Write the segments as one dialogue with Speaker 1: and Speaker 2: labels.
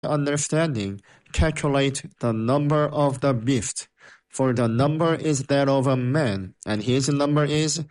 Speaker 1: understanding, calculate the number of the beast, for the number is that of a man, and his number is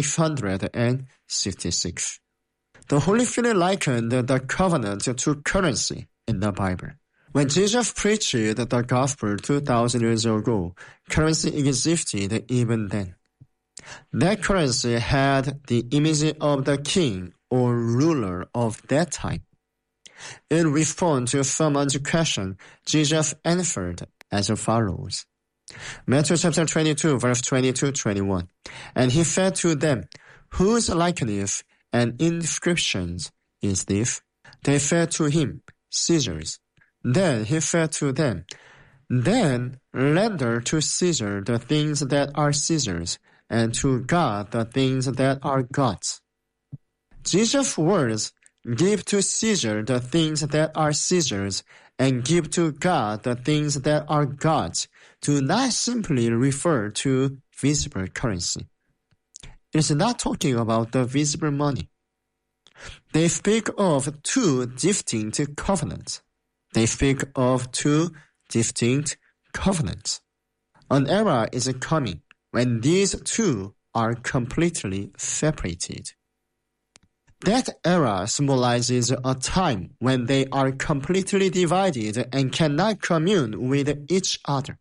Speaker 1: 666. The Holy Spirit likened the covenant to currency in the Bible. When Jesus preached the gospel 2,000 years ago, currency existed even then. That currency had the image of the king or ruler of that time. In response to someone's question, Jesus answered as follows. Matthew chapter 22, verse 22-21. And he said to them, whose likeness and inscriptions is this? They said to him, Caesar's. Then he said to them, then render to Caesar the things that are Caesar's, and to God the things that are God's. Jesus' words, give to Caesar the things that are Caesar's, and give to God the things that are God's, do not simply refer to visible currency. It is not talking about the visible money. They speak of two distinct covenants. An era is coming when these two are completely separated. That era symbolizes a time when they are completely divided and cannot commune with each other.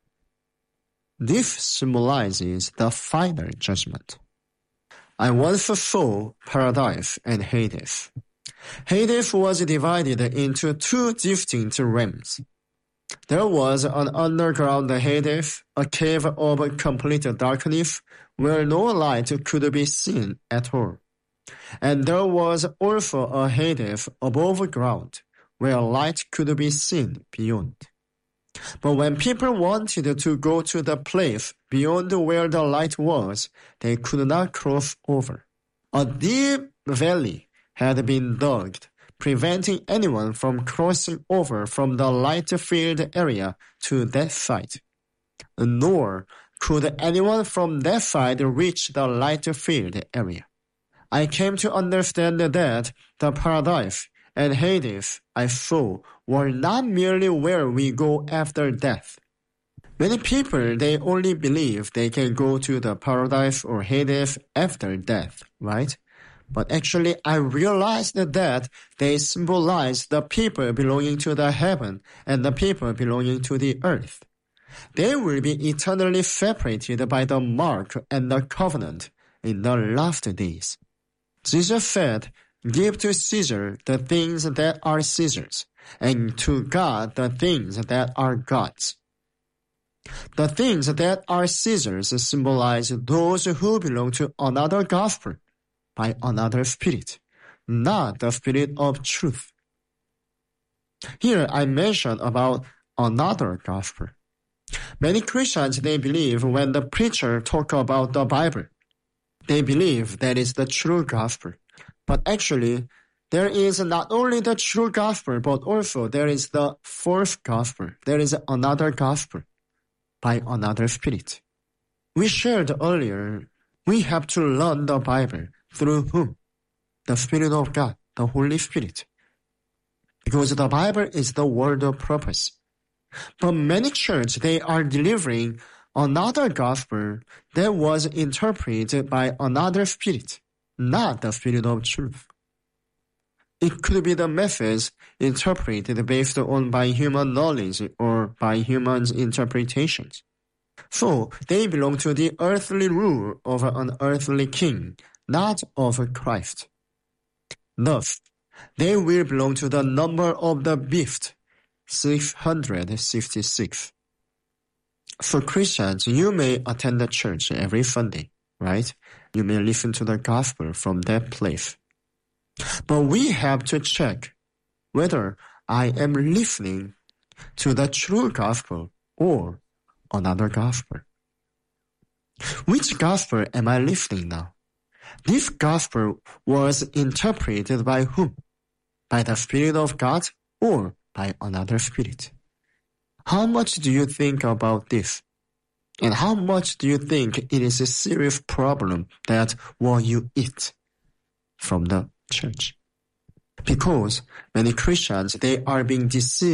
Speaker 1: This symbolizes the final judgment. I once saw Paradise and Hades. Hades was divided into two distinct realms. There was an underground Hades, a cave of complete darkness, where no light could be seen at all. And there was also a Hades above ground, where light could be seen beyond. But when people wanted to go to the place beyond where the light was, they could not cross over. A deep valley had been dug, preventing anyone from crossing over from the light-filled area to that side. Nor could anyone from that side reach the light-filled area. I came to understand that the Paradise and Hades I saw were not merely where we go after death. Many people, they only believe they can go to the Paradise or Hades after death, right? But actually, I realized that they symbolize the people belonging to the heaven and the people belonging to the earth. They will be eternally separated by the mark and the covenant in the last days. Jesus said, give to Caesar the things that are Caesar's, and to God the things that are God's. The things that are Caesar's symbolize those who belong to another gospel, by another spirit, not the spirit of truth. Here I mention about another gospel. Many Christians, they believe when the preacher talk about the Bible, they believe that is the true gospel. But actually, there is not only the true gospel, but also there is the false gospel. There is another gospel by another spirit. We shared earlier, we have to learn the Bible through whom? The Spirit of God, the Holy Spirit. Because the Bible is the word of purpose. But many churches, they are delivering another gospel that was interpreted by another spirit, not the spirit of truth. It could be the methods interpreted based on by human knowledge or by humans' interpretations. So they belong to the earthly rule of an earthly king, not of Christ. Thus, they will belong to the number of the beast, 666. For Christians, you may attend the church every Sunday, right? You may listen to the gospel from that place. But we have to check whether I am listening to the true gospel or another gospel. Which gospel am I listening now? This gospel was interpreted by whom? By the Spirit of God or by another spirit? How much do you think about this? And how much do you think it is a serious problem that what you eat from the church? Because many Christians, they are being deceived